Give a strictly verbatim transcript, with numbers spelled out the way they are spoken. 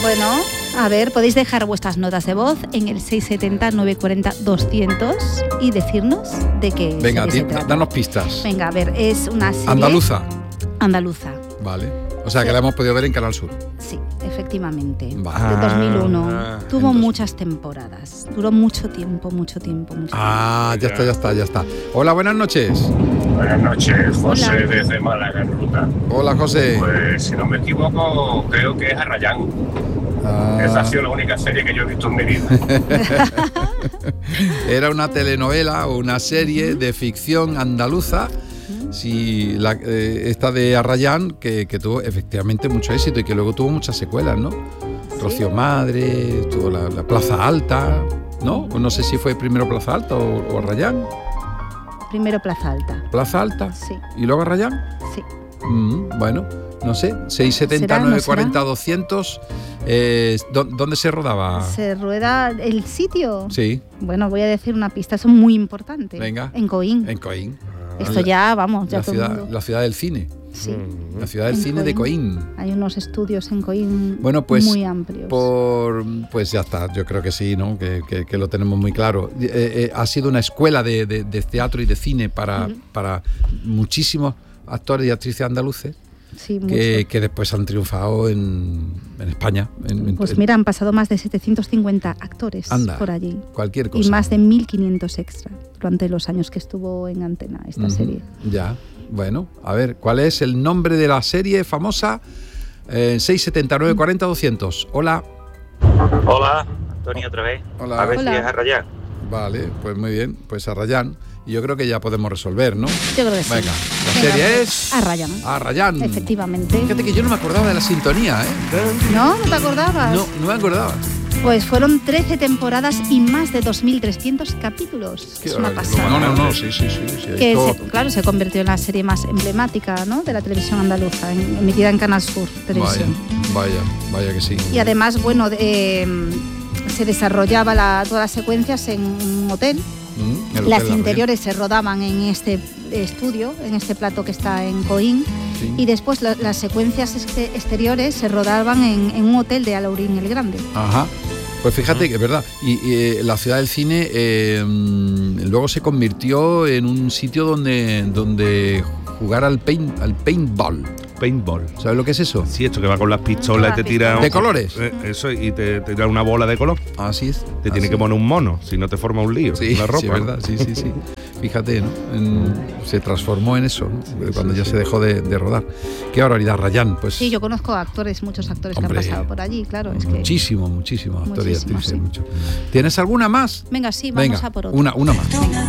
Bueno, a ver, podéis dejar vuestras notas de voz en el seis setenta, nueve cuarenta, doscientos y decirnos de qué Venga, serie di, se trata. danos pistas. Venga, a ver, es una serie... Andaluza. Andaluza. Vale. O sea, Sí. que la hemos podido ver en Canal Sur. Sí, efectivamente. Vale. De dos mil uno. Ah, Tuvo entonces- muchas temporadas. Duró mucho tiempo, mucho tiempo. Mucho Ah, ya está, ya está, ya está. Hola, buenas noches. Buenas noches, José Hola. desde Málaga en ruta. Hola, José. Pues si no me equivoco, creo que es Arrayán. Ah, Esa ha sido la única serie que yo he visto en mi vida. era una telenovela o una serie de ficción andaluza. Sí, la, eh, esta de Arrayán, que, que tuvo efectivamente mucho éxito y que luego tuvo muchas secuelas, ¿no? Rocío Madre, tuvo la, la Plaza Alta, ¿no? O no sé si fue primero Plaza Alta o, o Arrayán. Primero Plaza Alta. Plaza Alta Sí, y luego Arrayán. sí. Mm, bueno, no sé, seis setenta, ¿Será? ¿No nueve será? cuarenta, doscientos. Eh, ¿dó- ¿Dónde se rodaba? Se rueda el sitio. Sí, Bueno, voy a decir una pista, eso es muy importante. Venga. En Coín. en Coín. Esto ya, vamos, ya La todo el ciudad, mundo. la ciudad del cine. Sí. La ciudad del En cine de Coín. Coín. Hay unos estudios en Coín Bueno, pues muy amplios. por pues ya está, yo creo que sí, ¿no? Que, que- que lo tenemos muy claro. Eh, eh, ha sido una escuela de, de- de teatro y de cine para, Ujú. para muchísimos actores y actrices andaluces Sí, mucho. que, que después han triunfado en, en España. En, en- Pues en mira, han pasado más de setecientos cincuenta actores Anda, por allí. cualquier cosa. Y más de mil quinientos extra durante los años que estuvo en antena esta Ujú, serie. Ya, bueno, a ver, ¿cuál es el nombre de la serie famosa? Eh, seis setenta, nueve cuarenta, doscientos. Hola. Hola, Antonio otra vez. Hola. A ver Hola. si es Arrayán. Vale, pues muy bien, pues Arrayán. Y yo creo que ya podemos resolver, ¿no? Yo creo que sí. Venga, la Venga, serie pues, es Arrayán. Arrayán. Efectivamente. Fíjate que yo no me acordaba de la sintonía, ¿eh? ¿No? ¿No te acordabas? No, no me acordaba. Pues fueron trece temporadas y más de dos mil trescientos capítulos. Qué Es una barbaridad. pasada. No, no, no, sí, sí, sí. sí, Que esto- se- claro, se convirtió en la serie más emblemática, ¿no?, de la televisión andaluza, en- emitida en Canal Sur Vaya, Televisión. vaya, vaya que sí. Y además, bueno, eh, se desarrollaba la- todas las secuencias en un hotel. Mm, el Las Hotel interiores se rodaban en este estudio, en este plato que está en Coín. Sí. Y después la- las secuencias este- exteriores se rodaban en, en un hotel de Alaurín el Grande. Ajá. Pues fíjate que es verdad. Y, y, eh, la ciudad del cine eh, mm, luego se convirtió en un sitio donde, donde jugar al, paint, al paintball. Paintball. ¿Sabes lo que es eso? Sí, esto que va con las pistolas y te Las tira... ¿De colores? Eh, eso, y te, te tira una bola de color. Así es. Te Así tiene que es. poner un mono, si no te forma un lío. Sí, la ropa. sí, verdad, sí, sí, sí. Fíjate, ¿no? En- se transformó en eso, ¿no? Cuando ya se dejó de, de rodar. Qué barbaridad, Arrayán, pues Sí, yo conozco actores, muchos actores Hombre, que han pasado por allí, claro. Es que... muchísimo, muchísimo actores y Muchísimo, actrices. sí. Mucho. ¿Tienes alguna más? Venga, sí, vamos Venga, a por otro. una, una más. Venga.